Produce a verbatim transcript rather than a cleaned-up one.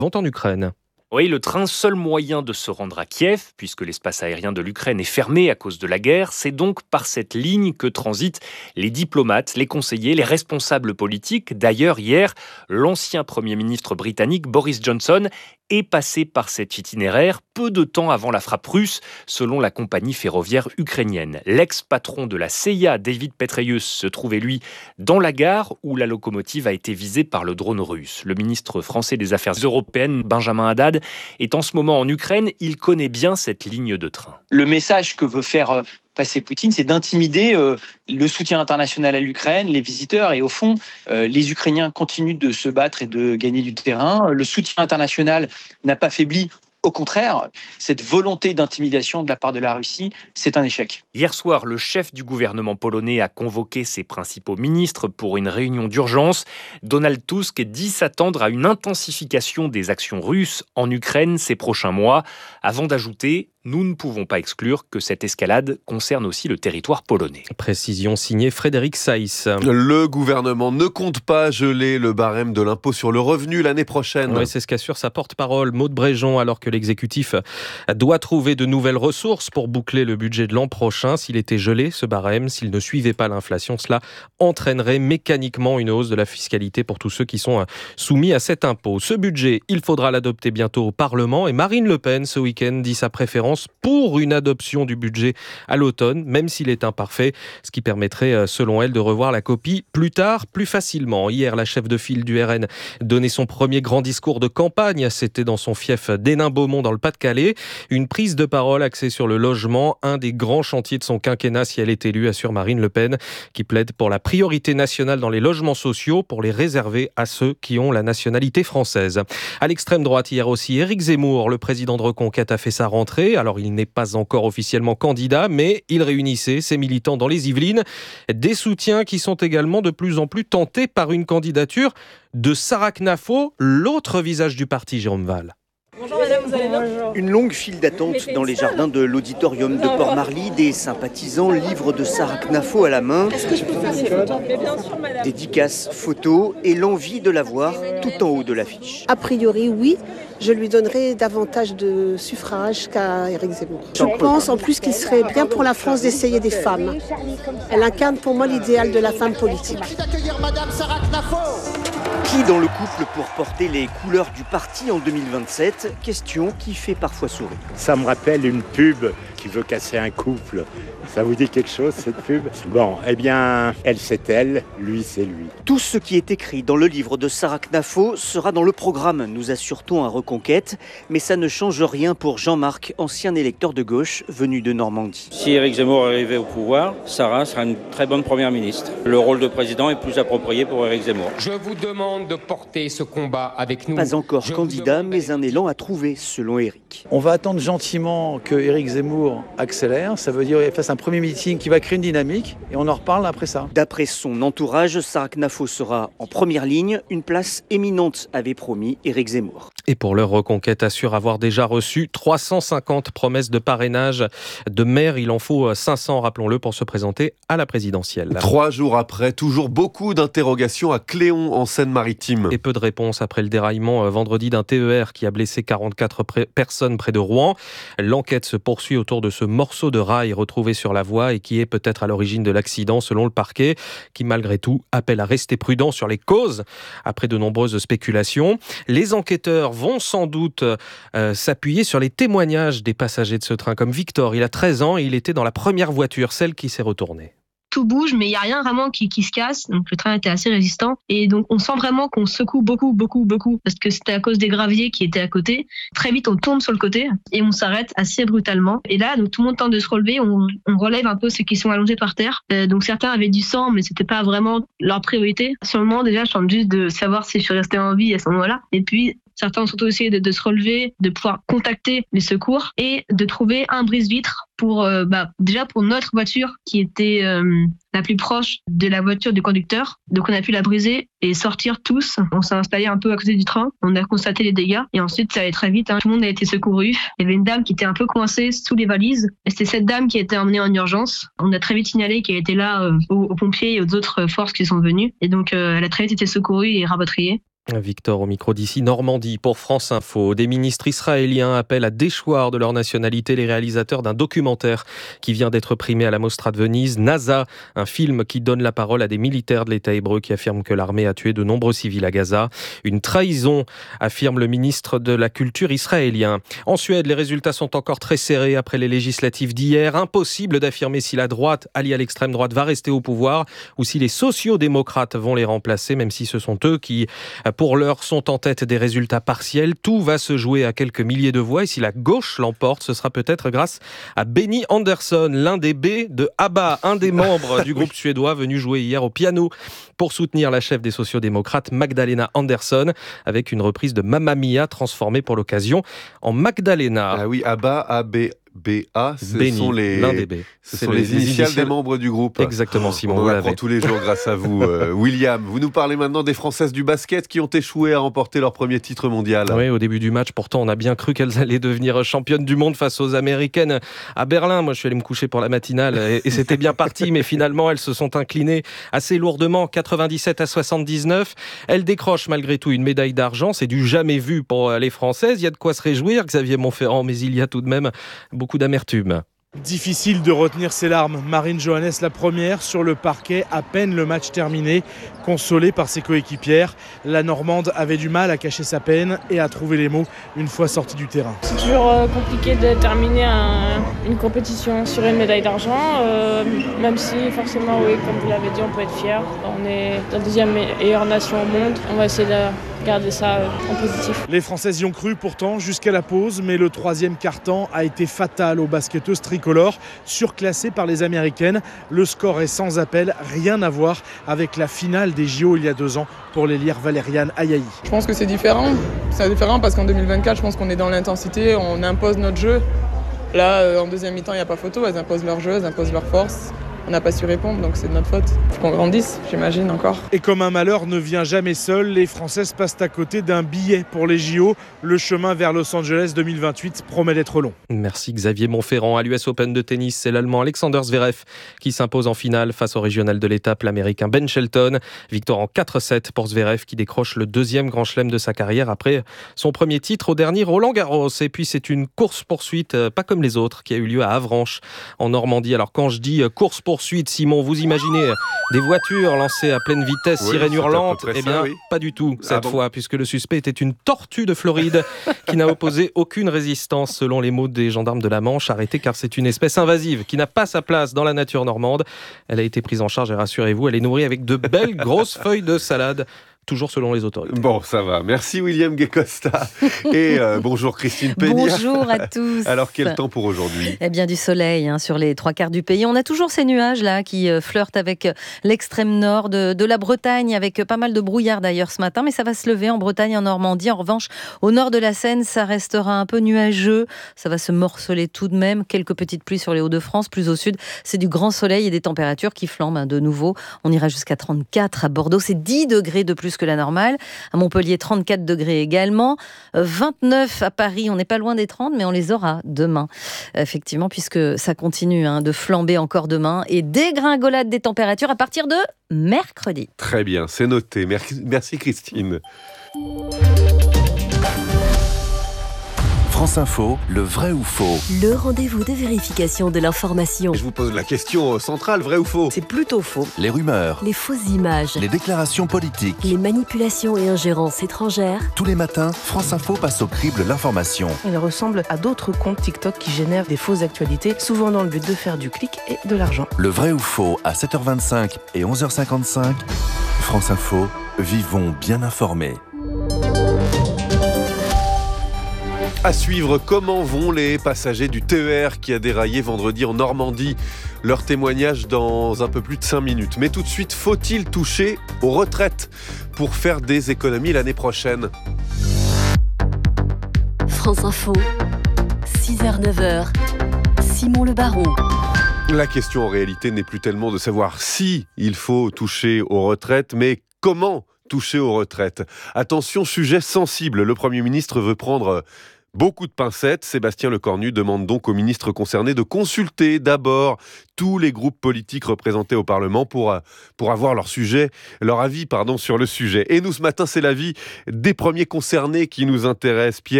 vont en Ukraine. Oui, le train, seul moyen de se rendre à Kiev, puisque l'espace aérien de l'Ukraine est fermé à cause de la guerre. C'est donc par cette ligne que transitent les diplomates, les conseillers, les responsables politiques. D'ailleurs, hier, l'ancien Premier ministre britannique Boris Johnson est passé par cet itinéraire peu de temps avant la frappe russe, selon la compagnie ferroviaire ukrainienne. L'ex-patron de la C I A, David Petraeus, se trouvait, lui, dans la gare où la locomotive a été visée par le drone russe. Le ministre français des Affaires européennes, Benjamin Haddad, est en ce moment en Ukraine. Il connaît bien cette ligne de train. Le message que veut faire passer Poutine, c'est d'intimider euh, le soutien international à l'Ukraine, les visiteurs, et au fond, euh, les Ukrainiens continuent de se battre et de gagner du terrain. Le soutien international n'a pas faibli. Au contraire, cette volonté d'intimidation de la part de la Russie, c'est un échec. Hier soir, le chef du gouvernement polonais a convoqué ses principaux ministres pour une réunion d'urgence. Donald Tusk dit s'attendre à une intensification des actions russes en Ukraine ces prochains mois, avant d'ajouter « Nous ne pouvons pas exclure que cette escalade concerne aussi le territoire polonais ». Précision signée Frédéric Saïs. Le gouvernement ne compte pas geler le barème de l'impôt sur le revenu l'année prochaine. Oui, c'est ce qu'assure sa porte-parole Maud Bréjon, alors que l'exécutif doit trouver de nouvelles ressources pour boucler le budget de l'an prochain. S'il était gelé, ce barème, s'il ne suivait pas l'inflation, cela entraînerait mécaniquement une hausse de la fiscalité pour tous ceux qui sont soumis à cet impôt. Ce budget, il faudra l'adopter bientôt au Parlement, et Marine Le Pen, ce week-end, dit sa préférence pour une adoption du budget à l'automne, même s'il est imparfait, ce qui permettrait, selon elle, de revoir la copie plus tard, plus facilement. Hier, la chef de file du R N donnait son premier grand discours de campagne. C'était dans son fief d'Hénin-Beaumont, dans le Pas-de-Calais. Une prise de parole axée sur le logement, un des grands chantiers de son quinquennat si elle est élue, assure Marine Le Pen, qui plaide pour la priorité nationale dans les logements sociaux, pour les réserver à ceux qui ont la nationalité française. À l'extrême droite, hier aussi, Éric Zemmour, le président de Reconquête, a fait sa rentrée. Alors, il n'est pas encore officiellement candidat, mais il réunissait ses militants dans les Yvelines. Des soutiens qui sont également de plus en plus tentés par une candidature de Sarah Knafo, l'autre visage du parti, Jérôme Val. Bonjour madame, vous allez bien ? Une longue file d'attente dans les jardins de l'auditorium de Port-Marly. Des sympathisants, livres de Sarah Knafo à la main. Est-ce que je peux faire ces photos ? Mais bien sûr madame. Dédicaces, photos et l'envie de la voir tout en haut de l'affiche. A priori, oui. Je lui donnerai davantage de suffrages qu'à Éric Zemmour. Je pense en plus qu'il serait bien pour la France d'essayer des femmes. Elle incarne pour moi l'idéal de la femme politique. Qui dans le couple pour porter les couleurs du parti en deux mille vingt-sept ? Question qui fait parfois sourire. Ça me rappelle une pub qui veut casser un couple. Ça vous dit quelque chose, cette pub ? Bon, eh bien, elle c'est elle, lui c'est lui. Tout ce qui est écrit dans le livre de Sarah Knafo sera dans le programme, nous assure-t-on à Reconquête. Mais ça ne change rien pour Jean-Marc, ancien électeur de gauche venu de Normandie. Si Éric Zemmour arrivait au pouvoir, Sarah sera une très bonne première ministre. Le rôle de président est plus approprié pour Éric Zemmour. Je vous demande de porter ce combat avec nous. Pas encore Je candidat, mais un élan à trouver, selon Éric. On va attendre gentiment que Éric Zemmour accélère. Ça veut dire qu'il fasse un premier meeting qui va créer une dynamique et on en reparle après ça. D'après son entourage, Sarah Knafo sera en première ligne. Une place éminente, avait promis Éric Zemmour. Et pour leur Reconquête assure avoir déjà reçu trois cent cinquante promesses de parrainage de maires. Il en faut cinq cents, rappelons-le, pour se présenter à la présidentielle. Trois jours après, toujours beaucoup d'interrogations à Cléon, en Seine-Maritime. Et peu de réponses après le déraillement vendredi d'un T E R qui a blessé quarante-quatre pré- personnes près de Rouen. L'enquête se poursuit autour de ce morceau de rail retrouvé sur la voie et qui est peut-être à l'origine de l'accident, selon le parquet, qui malgré tout appelle à rester prudent sur les causes après de nombreuses spéculations. Les enquêteurs vont sans doute euh, s'appuyer sur les témoignages des passagers de ce train, comme Victor. Il a treize ans et il était dans la première voiture, celle qui s'est retournée. Tout bouge, mais il n'y a rien vraiment qui, qui se casse. Donc le train était assez résistant. Et donc on sent vraiment qu'on secoue beaucoup, beaucoup, beaucoup. Parce que c'était à cause des graviers qui étaient à côté. Très vite, on tombe sur le côté et on s'arrête assez brutalement. Et là, donc tout le monde tente de se relever. On, on relève un peu ceux qui sont allongés par terre. Euh, donc certains avaient du sang, mais c'était pas vraiment leur priorité. Sur le moment, déjà, je tente juste de savoir si je suis restée en vie à ce moment-là. Et puis, certains ont surtout essayé de, de se relever, de pouvoir contacter les secours et de trouver un brise-vitre pour, euh, bah, déjà pour notre voiture qui était euh, la plus proche de la voiture du conducteur. Donc on a pu la briser et sortir tous. On s'est installé un peu à côté du train. On a constaté les dégâts et ensuite ça allait très vite. Hein. Tout le monde a été secouru. Il y avait une dame qui était un peu coincée sous les valises. Et c'était cette dame qui a été emmenée en urgence. On a très vite signalé qu'elle était là euh, aux, aux pompiers et aux autres forces qui sont venues. Et donc euh, elle a très vite été secourue et rapatriée. Victor au micro d'ici Normandie pour France Info. Des ministres israéliens appellent à déchoir de leur nationalité les réalisateurs d'un documentaire qui vient d'être primé à la Mostra de Venise, NASA, un film qui donne la parole à des militaires de l'État hébreu qui affirment que l'armée a tué de nombreux civils à Gaza. Une trahison, affirme le ministre de la Culture israélien. En Suède, les résultats sont encore très serrés après les législatives d'hier. Impossible d'affirmer si la droite, alliée à l'extrême droite, va rester au pouvoir ou si les sociaux-démocrates vont les remplacer, même si ce sont eux qui, pour l'heure, sont en tête des résultats partiels. Tout va se jouer à quelques milliers de voix et si la gauche l'emporte, ce sera peut-être grâce à Benny Andersson, l'un des B de ABBA, un des membres du groupe suédois venu jouer hier au piano pour soutenir la chef des sociaux-démocrates Magdalena Andersson avec une reprise de Mamma Mia transformée pour l'occasion en Magdalena. Ah oui, ABBA, A B B A, ce Benny, sont les, l'un des B. Ce sont les, les initiales, initiales des membres du groupe. Exactement, Simon. On vous apprend l'avez. tous les jours grâce à vous, euh, William. Vous nous parlez maintenant des Françaises du basket qui ont échoué à remporter leur premier titre mondial. Oui, au début du match, pourtant, on a bien cru qu'elles allaient devenir championnes du monde face aux Américaines à Berlin. Moi, je suis allé me coucher pour la matinale et, et c'était bien parti, mais finalement, elles se sont inclinées assez lourdement, quatre-vingt-dix-sept à soixante-dix-neuf. Elles décrochent malgré tout une médaille d'argent. C'est du jamais vu pour les Françaises. Il y a de quoi se réjouir, Xavier Montferrand, mais il y a tout de même beaucoup d'amertume. Difficile de retenir ses larmes. Marine Johannes, la première, sur le parquet, à peine le match terminé, consolée par ses coéquipières. La Normande avait du mal à cacher sa peine et à trouver les mots une fois sortie du terrain. C'est toujours euh, compliqué de terminer un, une compétition sur une médaille d'argent, euh, même si forcément, oui, comme vous l'avez dit, on peut être fier. On est la deuxième meilleure nation au monde. On va essayer de garder ça euh, en positif. Les Françaises y ont cru pourtant jusqu'à la pause, mais le troisième quart-temps a été fatal aux basketteuses tricolores. Surclassées par les Américaines. Le score est sans appel, rien à voir avec la finale des J O il y a deux ans pour l'élire Valériane Ayayi. Je pense que c'est différent. C'est différent parce qu'en deux mille vingt-quatre, je pense qu'on est dans l'intensité, on impose notre jeu. Là, en deuxième mi-temps, il n'y a pas photo, elles imposent leur jeu, elles imposent leur force. On n'a pas su répondre, donc c'est de notre faute. Faut qu'on grandisse, j'imagine encore. Et comme un malheur ne vient jamais seul, les Françaises passent à côté d'un billet pour les J O. Le chemin vers Los Angeles deux mille vingt-huit promet d'être long. Merci Xavier Montferrand. À l'U S Open de tennis, c'est l'Allemand Alexander Zverev qui s'impose en finale face au régional de l'étape, l'Américain Ben Shelton. Victoire en quatre sept pour Zverev qui décroche le deuxième grand chelem de sa carrière après son premier titre au dernier Roland-Garros. Et puis c'est une course-poursuite, pas comme les autres, qui a eu lieu à Avranches en Normandie. Alors quand je dis course-poursuite, Poursuite, Simon, vous imaginez des voitures lancées à pleine vitesse, oui, sirène hurlante? Eh bien, ça, oui. pas du tout cette ah bon fois, puisque le suspect était une tortue de Floride qui n'a opposé aucune résistance, selon les mots des gendarmes de la Manche, arrêtée car c'est une espèce invasive qui n'a pas sa place dans la nature normande. Elle a été prise en charge et rassurez-vous, elle est nourrie avec de belles grosses feuilles de salade. Toujours selon les autorités. Bon, ça va. Merci William Guecosta. Et euh, bonjour Christine Pénia. Bonjour à tous. Alors, quel temps pour aujourd'hui? Eh bien, du soleil hein, sur les trois quarts du pays. On a toujours ces nuages-là qui euh, flirtent avec l'extrême nord de, de la Bretagne, avec pas mal de brouillard d'ailleurs ce matin, mais ça va se lever en Bretagne, en Normandie. En revanche, au nord de la Seine, ça restera un peu nuageux. Ça va se morceler tout de même. Quelques petites pluies sur les Hauts-de-France. Plus au sud, c'est du grand soleil et des températures qui flambent hein, de nouveau. On ira jusqu'à trente-quatre à Bordeaux. C'est dix degrés de plus que la normale. À Montpellier, trente-quatre degrés également. vingt-neuf à Paris. On n'est pas loin des trente, mais on les aura demain. Effectivement, puisque ça continue hein, de flamber encore demain. Et dégringolade des températures à partir de mercredi. Très bien, c'est noté. Merci, merci Christine. France Info, le vrai ou faux? Le rendez-vous de vérification de l'information. Je vous pose la question centrale, vrai ou faux? C'est plutôt faux. Les rumeurs, les fausses images, les déclarations politiques, les manipulations et ingérences étrangères. Tous les matins, France Info passe au crible l'information. Il ressemble à d'autres comptes TikTok qui génèrent des fausses actualités, souvent dans le but de faire du clic et de l'argent. Le vrai ou faux à sept heures vingt-cinq et onze heures cinquante-cinq. France Info, vivons bien informés. À suivre, comment vont les passagers du T E R qui a déraillé vendredi en Normandie? Leur témoignage dans un peu plus de cinq minutes. Mais tout de suite, faut-il toucher aux retraites pour faire des économies l'année prochaine? France Info, six heures neuf heures, Simon Le Baron. La question en réalité n'est plus tellement de savoir si il faut toucher aux retraites, mais comment toucher aux retraites. Attention, sujet sensible. Le Premier ministre veut prendre Beaucoup de pincettes. Sébastien Lecornu demande donc aux ministres concernés de consulter d'abord tous les groupes politiques représentés au Parlement pour, pour avoir leur sujet, leur avis pardon, sur le sujet. Et nous, ce matin, c'est l'avis des premiers concernés qui nous intéresse. Pierre